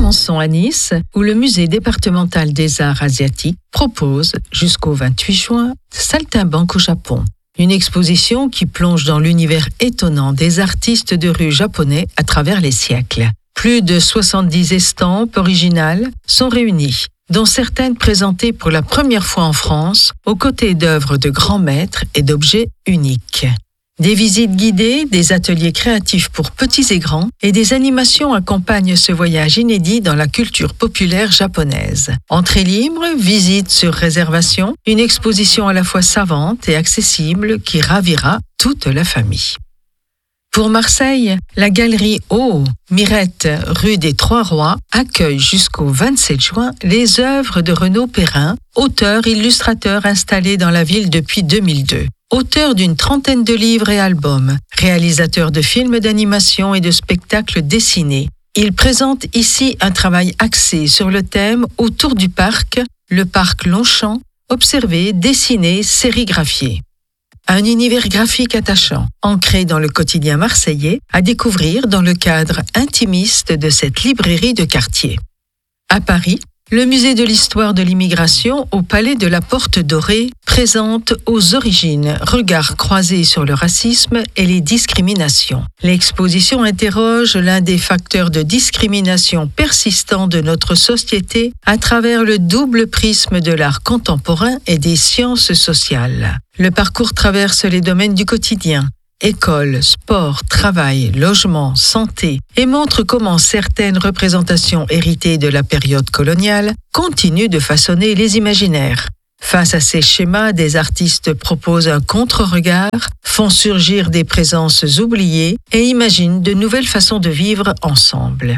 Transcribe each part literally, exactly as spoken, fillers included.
Alençon à Nice, où le musée départemental des arts asiatiques propose, jusqu'au vingt-huit juin, Saltimbanque au Japon. Une exposition qui plonge dans l'univers étonnant des artistes de rue japonais à travers les siècles. Plus de soixante-dix estampes originales sont réunies, dont certaines présentées pour la première fois en France, aux côtés d'œuvres de grands maîtres et d'objets uniques. Des visites guidées, des ateliers créatifs pour petits et grands et des animations accompagnent ce voyage inédit dans la culture populaire japonaise. Entrée libre, visite sur réservation, une exposition à la fois savante et accessible qui ravira toute la famille. Pour Marseille, la galerie O, Mirette, rue des Trois-Rois, accueille jusqu'au vingt-sept juin les œuvres de Renaud Perrin, auteur-illustrateur installé dans la ville depuis deux mille deux. Auteur d'une trentaine de livres et albums, réalisateur de films d'animation et de spectacles dessinés, il présente ici un travail axé sur le thème autour du parc, le parc Longchamp, observé, dessiné, sérigraphié. Un univers graphique attachant, ancré dans le quotidien marseillais, à découvrir dans le cadre intimiste de cette librairie de quartier. À Paris, le musée de l'histoire de l'immigration au Palais de la Porte Dorée présente aux origines, regards croisés sur le racisme et les discriminations. L'exposition interroge l'un des facteurs de discrimination persistants de notre société à travers le double prisme de l'art contemporain et des sciences sociales. Le parcours traverse les domaines du quotidien, école, sport, travail, logement, santé, et montre comment certaines représentations héritées de la période coloniale continuent de façonner les imaginaires. Face à ces schémas, des artistes proposent un contre-regard, font surgir des présences oubliées et imaginent de nouvelles façons de vivre ensemble.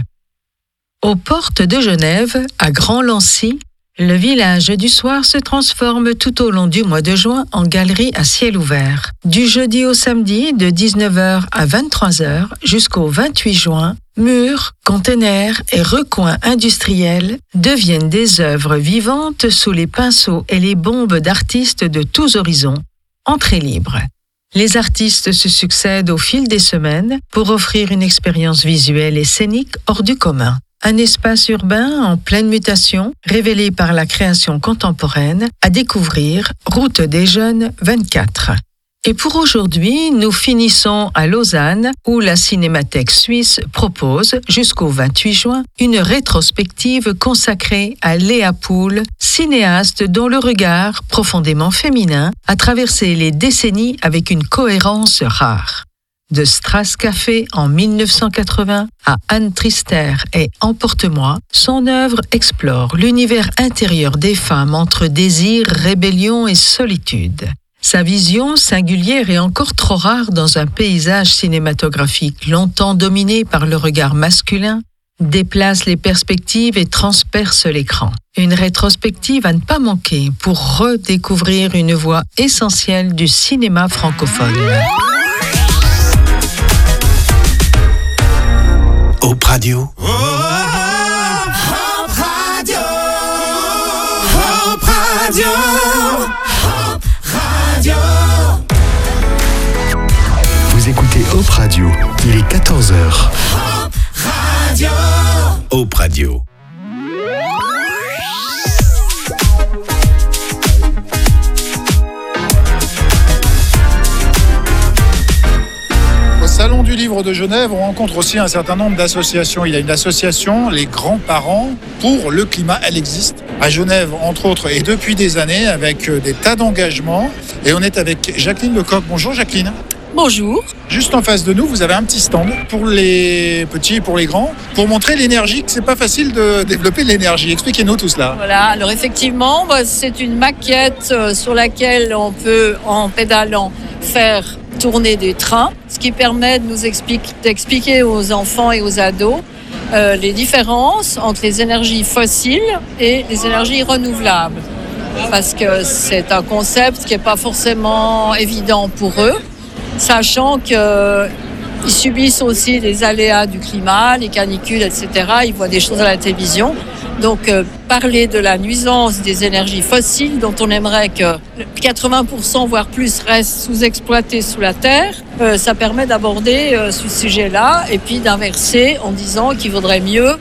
Aux portes de Genève, à Grand-Lancy, le village du soir se transforme tout au long du mois de juin en galerie à ciel ouvert. Du jeudi au samedi, de dix-neuf heures à vingt-trois heures, jusqu'au vingt-huit juin, murs, containers et recoins industriels deviennent des œuvres vivantes sous les pinceaux et les bombes d'artistes de tous horizons. Entrée libre. Les artistes se succèdent au fil des semaines pour offrir une expérience visuelle et scénique hors du commun. Un espace urbain en pleine mutation, révélé par la création contemporaine, à découvrir, route des Jeunes vingt-quatre. Et pour aujourd'hui, nous finissons à Lausanne, où la Cinémathèque suisse propose, jusqu'au vingt-huit juin, une rétrospective consacrée à Léa Poul, cinéaste dont le regard, profondément féminin, a traversé les décennies avec une cohérence rare. De Strass Café en dix-neuf cent quatre-vingts à Anne Trister et Emporte-moi, son œuvre explore l'univers intérieur des femmes entre désir, rébellion et solitude. Sa vision, singulière et encore trop rare dans un paysage cinématographique longtemps dominé par le regard masculin, déplace les perspectives et transperce l'écran. Une rétrospective à ne pas manquer pour redécouvrir une voie essentielle du cinéma francophone. Hope Radio. Oh, Hope Radio. Hope Radio. Hope Radio. Vous écoutez Hope Radio. Il est quatorze heures. Hope Radio. Hope Radio. Au Salon du Livre de Genève, on rencontre aussi un certain nombre d'associations. Il y a une association, les grands-parents pour le climat, elle existe à Genève, entre autres, et depuis des années, avec des tas d'engagements. Et on est avec Jacqueline Lecoq. Bonjour Jacqueline. Bonjour. Juste en face de nous, vous avez un petit stand pour les petits et pour les grands, pour montrer l'énergie, que c'est pas facile de développer l'énergie. Expliquez-nous tout cela. Voilà, alors effectivement, c'est une maquette sur laquelle on peut, en pédalant, faire tourner des trains, ce qui permet de nous expliquer, d'expliquer aux enfants et aux ados euh, les différences entre les énergies fossiles et les énergies renouvelables. Parce que c'est un concept qui n'est pas forcément évident pour eux, sachant qu'ils subissent aussi les aléas du climat, les canicules, et cetera. Ils voient des choses à la télévision. Donc, euh, parler de la nuisance des énergies fossiles, dont on aimerait que quatre-vingts pour cent, voire plus, restent sous-exploités sous la terre, euh, ça permet d'aborder euh, ce sujet-là et puis d'inverser en disant qu'il vaudrait mieux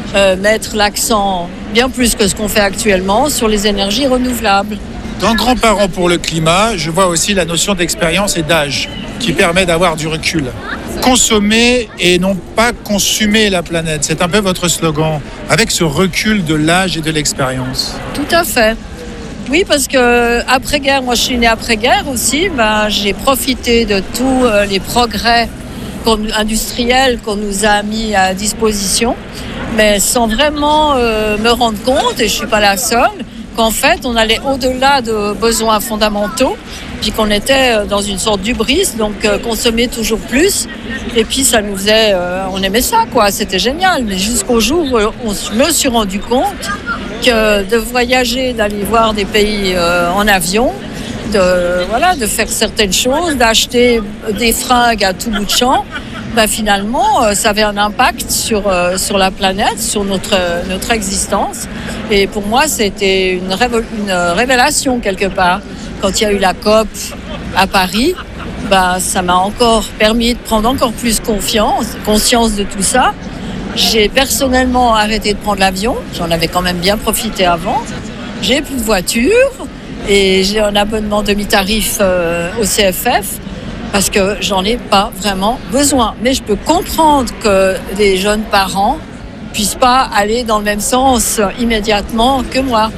euh, mettre l'accent, bien plus que ce qu'on fait actuellement, sur les énergies renouvelables. Dans Grands-parents pour le climat, je vois aussi la notion d'expérience et d'âge qui permet d'avoir du recul. Consommer et non pas consumer la planète, c'est un peu votre slogan, avec ce recul de l'âge et de l'expérience. Tout à fait. Oui, parce que après-guerre, moi je suis née après-guerre aussi, ben, j'ai profité de tous euh, les progrès qu'on, industriels qu'on nous a mis à disposition, mais sans vraiment euh, me rendre compte, et je ne suis pas la seule, qu'en fait on allait au-delà de besoins fondamentaux, puis qu'on était dans une sorte d'hubris, donc euh, consommer toujours plus, et puis ça nous faisait, euh, on aimait ça quoi, c'était génial, mais jusqu'au jour où on je me suis rendu compte que de voyager, d'aller voir des pays euh, en avion, de, voilà, de faire certaines choses, d'acheter des fringues à tout bout de champ, ben finalement, euh, ça avait un impact sur, euh, sur la planète, sur notre, notre existence. Et pour moi, c'était une, révo- une révélation quelque part. Quand il y a eu la COP à Paris, ben, ça m'a encore permis de prendre encore plus confiance, conscience de tout ça. J'ai personnellement arrêté de prendre l'avion, j'en avais quand même bien profité avant. J'ai plus de voiture et j'ai un abonnement demi-tarif euh, au C F F parce que j'en ai pas vraiment besoin. Mais je peux comprendre que les jeunes parents puissent pas aller dans le même sens immédiatement que moi.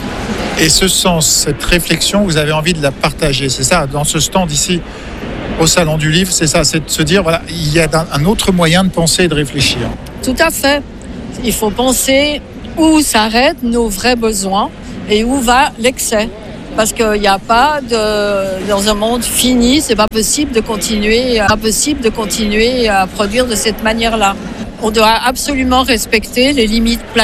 Et ce sens, cette réflexion, vous avez envie de la partager, c'est ça, dans ce stand ici, au Salon du Livre, c'est ça, c'est de se dire, voilà, il y a un autre moyen de penser et de réfléchir. Tout à fait. Il faut penser où s'arrêtent nos vrais besoins et où va l'excès. Parce qu'il n'y a pas de, dans un monde fini, c'est pas possible de continuer, pas possible de continuer à produire de cette manière-là. On doit absolument respecter les limites planétaires.